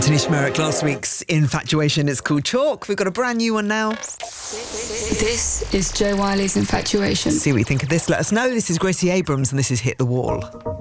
Anthony Schmerich, last week's Infatuation. It's called Chalk. We've got a brand new one now. This is Jo Wiley's Infatuation. See what you think of this. Let us know. This is Gracie Abrams and this is Hit the Wall.